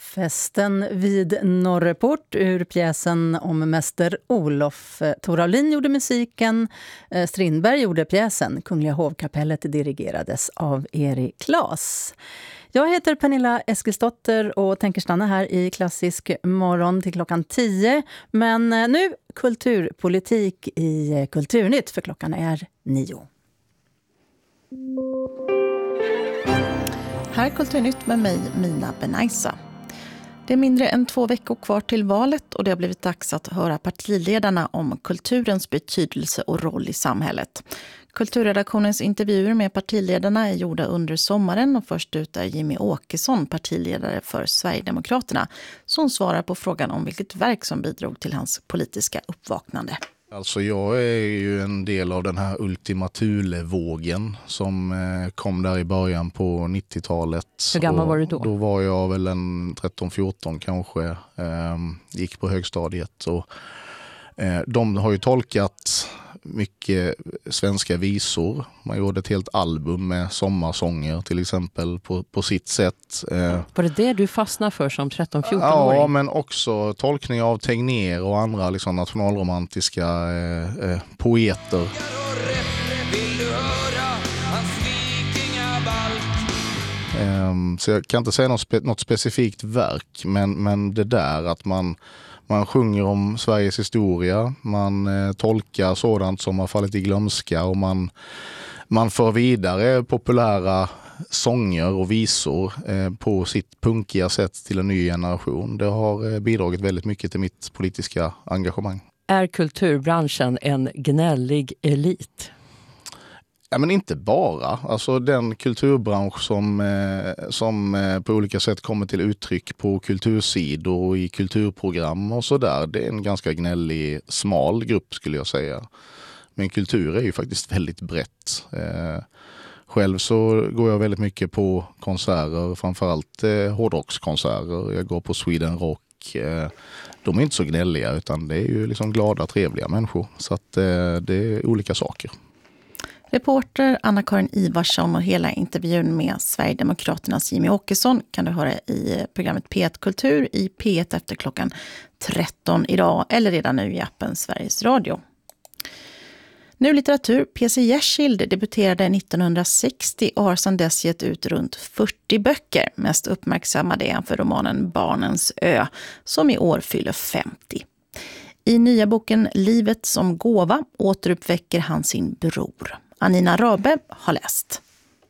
Festen vid Norreport ur pjäsen om mäster Olof. Toralin gjorde musiken, Strindberg gjorde pjäsen. Kungliga hovkapellet dirigerades av Erik Klas. Jag heter Pernilla Eskilsdotter och tänker stanna här i Klassisk morgon till klockan 10. Men nu kulturpolitik i Kulturnytt, för klockan är 9. Här är Kulturnytt med mig, Mina Benaisa. Det är mindre än 2 veckor kvar till valet och det har blivit dags att höra partiledarna om kulturens betydelse och roll i samhället. Kulturredaktionens intervjuer med partiledarna är gjorda under sommaren och först ut är Jimmy Åkesson, partiledare för Sverigedemokraterna, som svarar på frågan om vilket verk som bidrog till hans politiska uppvaknande. Alltså jag är ju en del av den här Ultima Thule-vågen som kom där i början på 90-talet. Hur gammal var du då? Då var jag väl en 13-14 kanske. Gick på högstadiet. Och, de har ju tolkat mycket svenska visor. Man gjorde ett helt album med sommarsånger till exempel på sitt sätt. Var det du fastnade för som 13-14-åring? Ja, men också tolkning av Tegnér och andra liksom nationalromantiska poeter. Så jag kan inte säga något specifikt verk, men det där att man sjunger om Sveriges historia, man tolkar sådant som har fallit i glömska och man för vidare populära sånger och visor på sitt punkiga sätt till en ny generation. Det har bidragit väldigt mycket till mitt politiska engagemang. Är kulturbranschen en gnällig elit? Ja, men inte bara. Alltså den kulturbransch som på olika sätt kommer till uttryck på kultursidor och i kulturprogram och sådär. Det är en ganska gnällig, smal grupp skulle jag säga. Men kultur är ju faktiskt väldigt brett. Själv så går jag väldigt mycket på konserter, framförallt hårdrockskonserter. Jag går på Sweden Rock. De är inte så gnälliga utan det är ju liksom glada, trevliga människor. Så att det är olika saker. Reporter Anna-Karin Ivarsson och hela intervjun med Sverigedemokraternas Jimmy Åkesson kan du höra i programmet P1 Kultur i P1 efter klockan 13 idag eller redan nu i appen Sveriges Radio. Nu litteratur. P.C. Jersild debuterade 1960 och har sedan dess gett ut runt 40 böcker. Mest uppmärksammade är han för romanen Barnens ö som i år fyller 50. I nya boken Livet som gåva återuppväcker han sin bror. Anina Rabe har läst.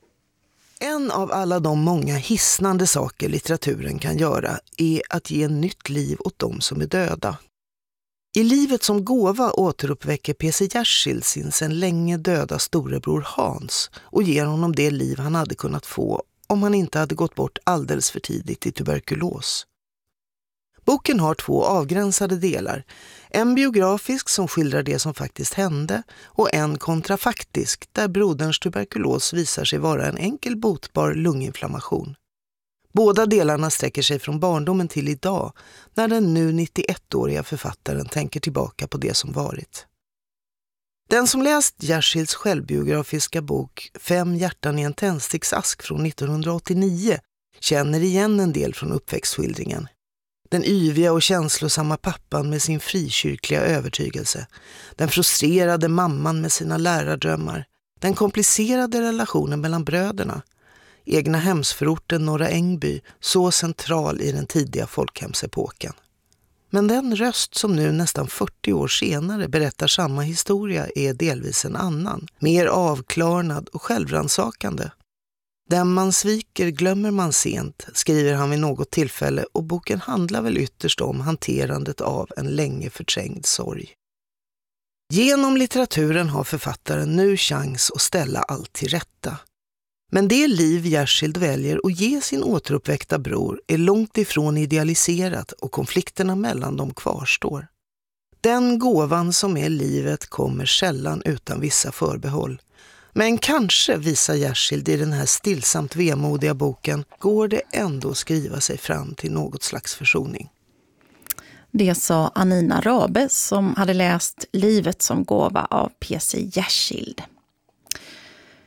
En av alla de många hisnande saker litteraturen kan göra är att ge nytt liv åt de som är döda. I Livet som gåva återuppväcker P.C. Jersild sin sedan länge döda storebror Hans och ger honom det liv han hade kunnat få om han inte hade gått bort alldeles för tidigt i tuberkulos. Boken har 2 avgränsade delar. En biografisk som skildrar det som faktiskt hände och en kontrafaktisk där broderns tuberkulos visar sig vara en enkel botbar lunginflammation. Båda delarna sträcker sig från barndomen till idag när den nu 91-åriga författaren tänker tillbaka på det som varit. Den som läst Jersilds självbiografiska bok 5 hjärtan i en tändsticksask från 1989 känner igen en del från uppväxtskildringen. Den yviga och känslosamma pappan med sin frikyrkliga övertygelse. Den frustrerade mamman med sina lärardrömmar. Den komplicerade relationen mellan bröderna. Egna hemsförorten Norra Ängby, så central i den tidiga folkhemsepoken. Men den röst som nu nästan 40 år senare berättar samma historia är delvis en annan. Mer avklarnad och självransakande. Den man sviker glömmer man sent, skriver han vid något tillfälle och boken handlar väl ytterst om hanterandet av en länge förträngd sorg. Genom litteraturen har författaren nu chans att ställa allt till rätta. Men det liv Jersild väljer att ge sin återuppväckta bror är långt ifrån idealiserat och konflikterna mellan dem kvarstår. Den gåvan som är livet kommer sällan utan vissa förbehåll. Men kanske, visar Jersild i den här stillsamt vemodiga boken, går det ändå att skriva sig fram till något slags försoning. Det sa Anina Rabe som hade läst Livet som gåva av P.C. Jersild.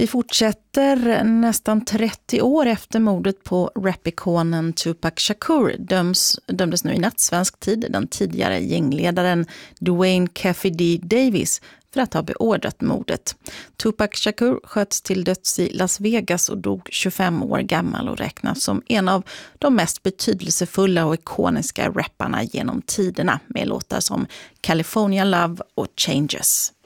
Vi fortsätter. Nästan 30 år efter mordet på rapikonen Tupac Shakur dömdes nu i natt svensk tid den tidigare gängledaren Dwayne Keffe D. Davis för att ha beordrat mordet. Tupac Shakur sköts till döds i Las Vegas och dog 25 år gammal och räknas som en av de mest betydelsefulla och ikoniska rapparna genom tiderna med låtar som California Love och Changes.